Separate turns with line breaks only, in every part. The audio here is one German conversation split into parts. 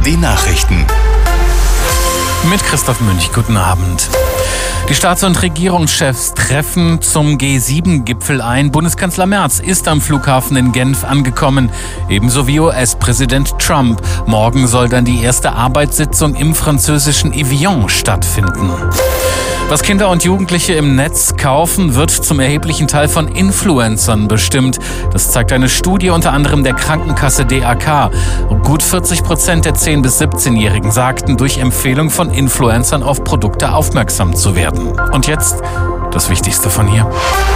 die Nachrichten.
Mit Christoph Münch, guten Abend. Die Staats- und Regierungschefs treffen zum G7-Gipfel ein. Bundeskanzler Merz ist am Flughafen in Genf angekommen, ebenso wie US-Präsident Trump. Morgen soll dann die erste Arbeitssitzung im französischen Evian stattfinden. Was Kinder und Jugendliche im Netz kaufen, wird zum erheblichen Teil von Influencern bestimmt. Das zeigt eine Studie unter anderem der Krankenkasse DAK. Gut 40% der 10- bis 17-Jährigen sagten, durch Empfehlung von Influencern auf Produkte aufmerksam zu werden. Und jetzt das Wichtigste von hier.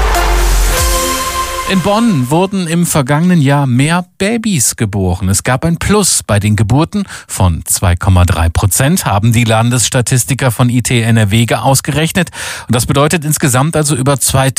In Bonn wurden im vergangenen Jahr mehr Babys geboren. Es gab ein Plus bei den Geburten von 2,3%, haben die Landesstatistiker von IT-NRW ausgerechnet. Und das bedeutet insgesamt also über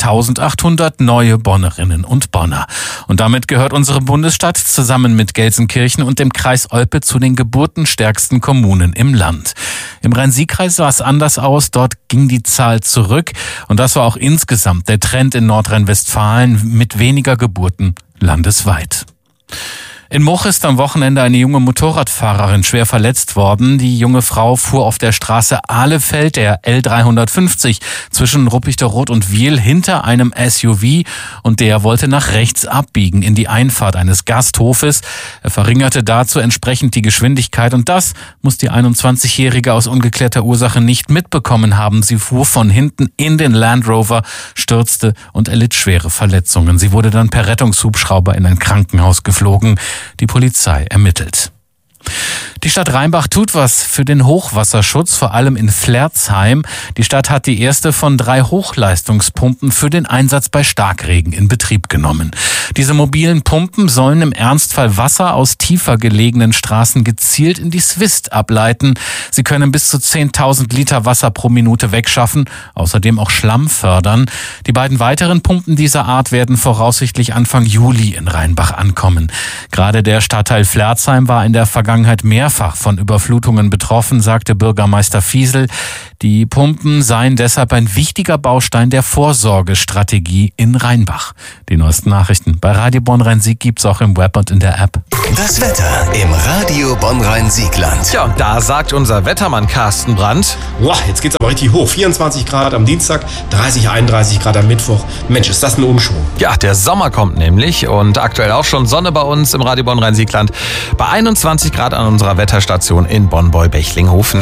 2800 neue Bonnerinnen und Bonner. Und damit gehört unsere Bundesstadt zusammen mit Gelsenkirchen und dem Kreis Olpe zu den geburtenstärksten Kommunen im Land. Im Rhein-Sieg-Kreis sah es anders aus. Dort ging die Zahl zurück. Und das war auch insgesamt der Trend in Nordrhein-Westfalen mit weniger Geburten landesweit. In Moch ist am Wochenende eine junge Motorradfahrerin schwer verletzt worden. Die junge Frau fuhr auf der Straße Ahlefeld, der L350, zwischen Ruppichteroth und Wiehl hinter einem SUV und der wollte nach rechts abbiegen in die Einfahrt eines Gasthofes. Er verringerte dazu entsprechend die Geschwindigkeit und das muss die 21-Jährige aus ungeklärter Ursache nicht mitbekommen haben. Sie fuhr von hinten in den Land Rover, stürzte und erlitt schwere Verletzungen. Sie wurde dann per Rettungshubschrauber in ein Krankenhaus geflogen. Die Polizei ermittelt. Die Stadt Rheinbach tut was für den Hochwasserschutz, vor allem in Pflerzheim. Die Stadt hat die erste von 3 Hochleistungspumpen für den Einsatz bei Starkregen in Betrieb genommen. Diese mobilen Pumpen sollen im Ernstfall Wasser aus tiefer gelegenen Straßen gezielt in die Swist ableiten. Sie können bis zu 10.000 Liter Wasser pro Minute wegschaffen, außerdem auch Schlamm fördern. Die beiden weiteren Pumpen dieser Art werden voraussichtlich Anfang Juli in Rheinbach ankommen. Gerade der Stadtteil Pflerzheim war in der Vergangenheit mehrfach von Überflutungen betroffen, sagte Bürgermeister Fiesel. Die Pumpen seien deshalb ein wichtiger Baustein der Vorsorgestrategie in Rheinbach. Die neuesten Nachrichten bei Radio Bonn-Rhein-Sieg gibt's auch im Web und in der App.
Das Wetter im Radio Bonn-Rhein-Siegland.
Ja, und da sagt unser Wettermann Carsten Brandt:
Boah, jetzt geht's aber richtig hoch. 24 Grad am Dienstag, 30, 31 Grad am Mittwoch. Mensch, ist das ein Umschwung.
Ja, der Sommer kommt nämlich und aktuell auch schon Sonne bei uns im Radio Bonn-Rhein-Siegland bei 21 Grad an unserer Wetterstation in Bonn-Beulbechlinghofen.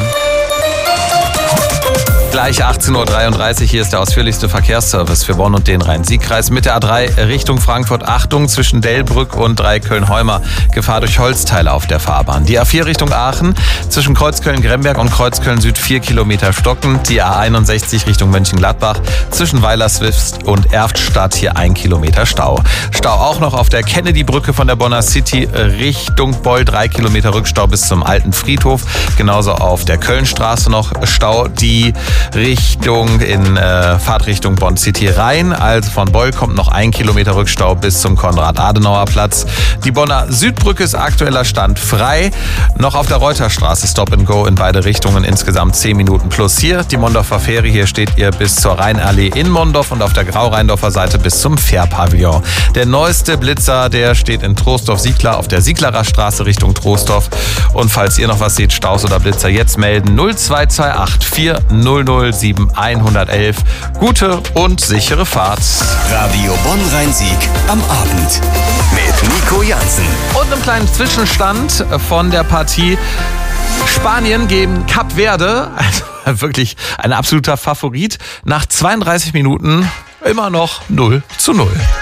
Gleich 18.33 Uhr, hier ist der ausführlichste Verkehrsservice für Bonn und den Rhein-Sieg-Kreis mit der A3 Richtung Frankfurt. Achtung, zwischen Delbrück und Dreiköln-Heumer, Gefahr durch Holzteile auf der Fahrbahn. Die A4 Richtung Aachen, zwischen Kreuzköln-Gremberg und Kreuzköln-Süd 4 Kilometer stockend. Die A61 Richtung Mönchengladbach, zwischen Weilerswist und Erftstadt hier 1 Kilometer Stau. Stau auch noch auf der Kennedy-Brücke von der Bonner City Richtung Boll, 3 Kilometer Rückstau bis zum Alten Friedhof. Genauso auf der Kölnstraße noch Stau, die Fahrtrichtung Bonn City rein. Also von Boll kommt noch 1 Kilometer Rückstau bis zum Konrad-Adenauer-Platz. Die Bonner Südbrücke ist aktueller Stand frei. Noch auf der Reuterstraße Stop and Go in beide Richtungen, insgesamt 10 Minuten plus hier. Die Mondorfer Fähre, hier steht ihr bis zur Rheinallee in Mondorf und auf der Grau-Rheindorfer Seite bis zum Fährpavillon. Der neueste Blitzer, der steht in Troisdorf-Siegler auf der Sieglerer Straße Richtung Troisdorf. Und falls ihr noch was seht, Staus oder Blitzer, jetzt melden 0228 400 111. Gute und sichere Fahrt.
Radio Bonn-Rhein-Sieg am Abend mit Nico Jansen.
Und einem kleinen Zwischenstand von der Partie Spanien gegen Kap Verde. Also wirklich ein absoluter Favorit. Nach 32 Minuten immer noch 0:0.